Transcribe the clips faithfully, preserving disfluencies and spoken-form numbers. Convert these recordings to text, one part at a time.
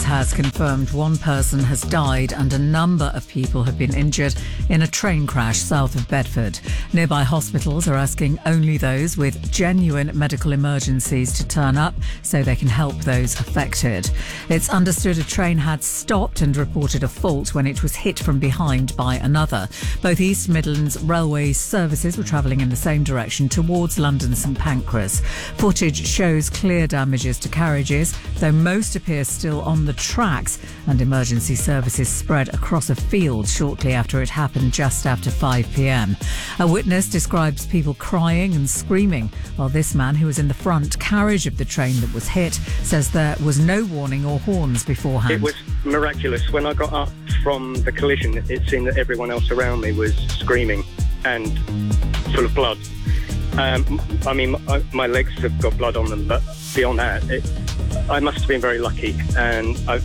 has confirmed one person has died and a number of people have been injured in a train crash south of Bedford. Nearby hospitals are asking only those with genuine medical emergencies to turn up so they can help those affected. It's understood a train had stopped and reported a fault when it was hit from behind by another. Both East Midlands Railway services were travelling in the same direction towards London St Pancras. Footage shows clear damages to carriages, though most appear still on the tracks, and emergency services spread across a field shortly after it happened just after five p.m. A witness describes people crying and screaming, while this man, who was in the front carriage of the train that was hit, says there was no warning or horns beforehand. It was miraculous. When I got up from the collision, it seemed that everyone else around me was screaming and full of blood. Um, I mean, my, my legs have got blood on them, but beyond that, it, I must have been very lucky, and I,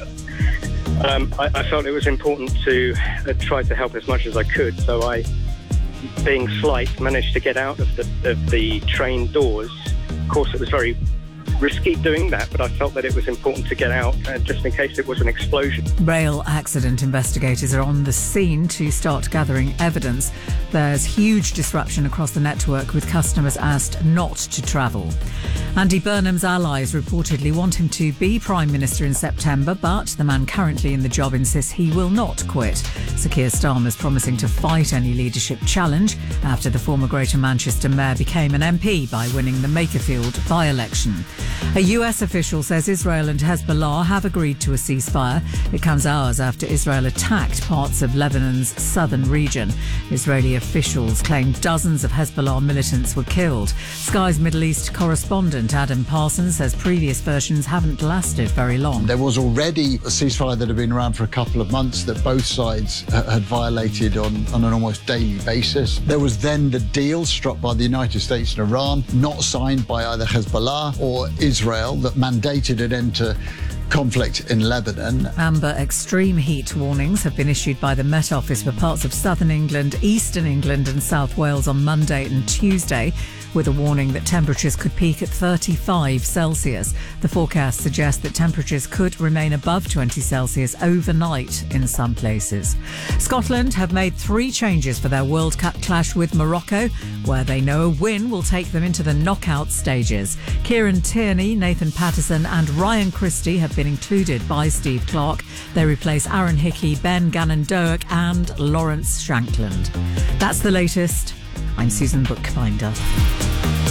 um, I, I felt it was important to uh, try to help as much as I could. So I, being slight, managed to get out of the, of the train doors. Of course, it was very risky doing that, but I felt that it was important to get out uh, just in case it was an explosion. Rail accident investigators are on the scene to start gathering evidence. There's huge disruption across the network, with customers asked not to travel. Andy Burnham's allies reportedly want him to be Prime Minister in September, but the man currently in the job insists he will not quit. Sir Keir Starmer's promising to fight any leadership challenge after the former Greater Manchester mayor became an M P by winning the Makerfield by-election. A U S official says Israel and Hezbollah have agreed to a ceasefire. It comes hours after Israel attacked parts of Lebanon's southern region. Israeli officials claim dozens of Hezbollah militants were killed. Sky's Middle East correspondent Adam Parsons says previous versions haven't lasted very long. There was already a ceasefire that had been around for a couple of months that both sides had violated on, on an almost daily basis. There was then the deal struck by the United States and Iran, not signed by either Hezbollah or Israel, that mandated an end to conflict in Lebanon. Amber extreme heat warnings have been issued by the Met Office for parts of southern England, eastern England and South Wales on Monday and Tuesday, with a warning that temperatures could peak at thirty-five Celsius. The forecast suggests that temperatures could remain above twenty Celsius overnight in some places. Scotland have made three changes for their World Cup clash with Morocco, where they know a win will take them into the knockout stages. Kieran Tierney, Nathan Patterson and Ryan Christie have been included by Steve Clarke. They replace Aaron Hickey, Ben Gannon-Doak and Lawrence Shankland. That's the latest. I'm Susan Bookbinder.